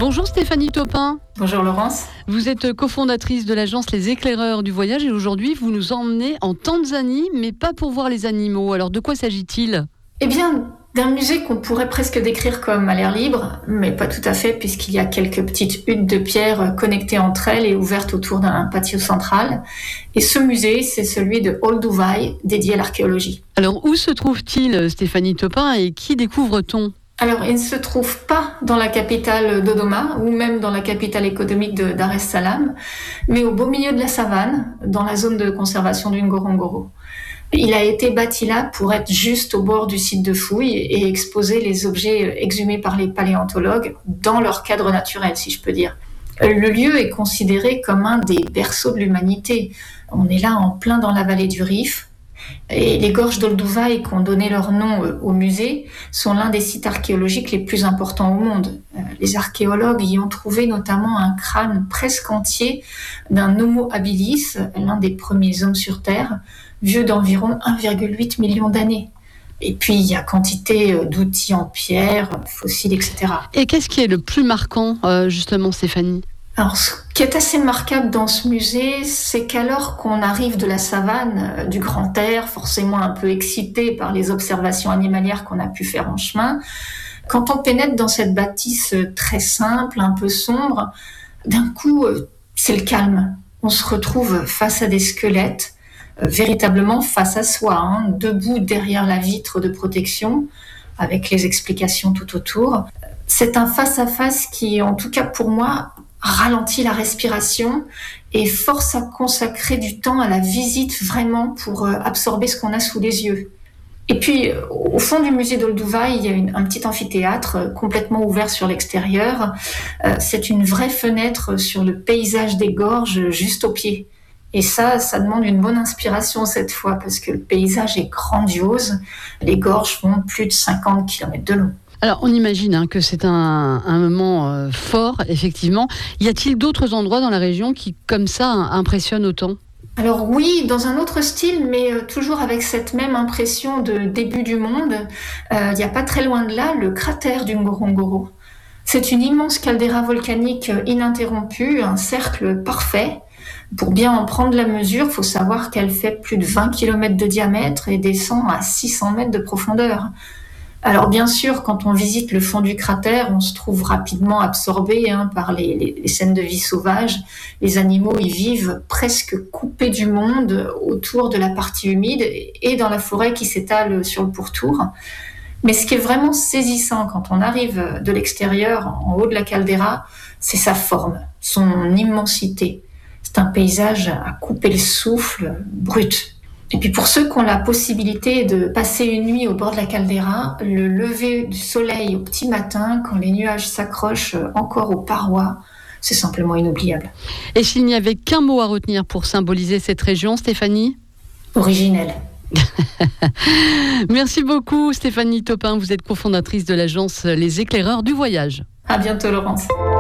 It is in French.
Bonjour Stéphanie Topin. Bonjour Laurence. Vous êtes cofondatrice de l'agence Les Éclaireurs du Voyage et aujourd'hui vous nous emmenez en Tanzanie, mais pas pour voir les animaux. Alors de quoi s'agit-il ? Eh bien, d'un musée qu'on pourrait presque décrire comme à l'air libre, mais pas tout à fait puisqu'il y a quelques petites huttes de pierre connectées entre elles et ouvertes autour d'un patio central. Et ce musée, c'est celui de Olduvai, dédié à l'archéologie. Alors où se trouve-t-il Stéphanie Topin et qui découvre-t-on ? Alors, il ne se trouve pas dans la capitale Dodoma ou même dans la capitale économique de Dar es Salaam, mais au beau milieu de la savane, dans la zone de conservation du Ngorongoro. Il a été bâti là pour être juste au bord du site de fouilles et exposer les objets exhumés par les paléontologues dans leur cadre naturel, si je peux dire. Le lieu est considéré comme un des berceaux de l'humanité. On est là en plein dans la vallée du Rif. Et les gorges d'Olduvai qui ont donné leur nom au musée sont l'un des sites archéologiques les plus importants au monde. Les archéologues y ont trouvé notamment un crâne presque entier d'un Homo habilis, l'un des premiers hommes sur Terre, vieux d'environ 1,8 million d'années. Et puis il y a quantité d'outils en pierre, fossiles, etc. Et qu'est-ce qui est le plus marquant justement Stéphanie ? Alors, ce qui est assez remarquable dans ce musée, c'est qu'alors qu'on arrive de la savane, du grand air, forcément un peu excité par les observations animalières qu'on a pu faire en chemin, quand on pénètre dans cette bâtisse très simple, un peu sombre, d'un coup, c'est le calme. On se retrouve face à des squelettes, véritablement face à soi, debout derrière la vitre de protection, avec les explications tout autour. C'est un face-à-face qui, en tout cas pour moi, ralentit la respiration et force à consacrer du temps à la visite vraiment pour absorber ce qu'on a sous les yeux. Et puis, au fond du musée d'Olduvai, il y a un petit amphithéâtre complètement ouvert sur l'extérieur. C'est une vraie fenêtre sur le paysage des gorges juste au pied. Et ça demande une bonne inspiration cette fois parce que le paysage est grandiose. Les gorges font plus de 50 km de long. Alors, on imagine que c'est un moment fort, effectivement. Y a-t-il d'autres endroits dans la région qui, comme ça, impressionnent autant ? Alors oui, dans un autre style, mais toujours avec cette même impression de début du monde. Il n'y a pas très loin de là, le cratère du Ngorongoro. C'est une immense caldeira volcanique ininterrompue, un cercle parfait. Pour bien en prendre la mesure, il faut savoir qu'elle fait plus de 20 km de diamètre et descend à 600 mètres de profondeur. Alors bien sûr, quand on visite le fond du cratère, on se trouve rapidement absorbé par les scènes de vie sauvage. Les animaux y vivent presque coupés du monde autour de la partie humide et dans la forêt qui s'étale sur le pourtour. Mais ce qui est vraiment saisissant quand on arrive de l'extérieur, en haut de la caldeira, c'est sa forme, son immensité. C'est un paysage à couper le souffle, brut. Et puis pour ceux qui ont la possibilité de passer une nuit au bord de la caldeira, le lever du soleil au petit matin, quand les nuages s'accrochent encore aux parois, c'est simplement inoubliable. Et s'il n'y avait qu'un mot à retenir pour symboliser cette région, Stéphanie ? Originelle. Merci beaucoup Stéphanie Topin, vous êtes cofondatrice de l'agence Les Éclaireurs du Voyage. À bientôt Laurence.